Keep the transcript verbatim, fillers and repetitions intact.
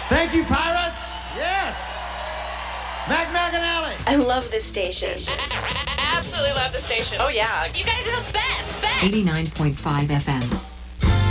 Thank you, pirates. Yes. Mac Maganelli. I love this station. Absolutely love the station. Oh, yeah. You guys are the best. Best. eighty-nine point five F M.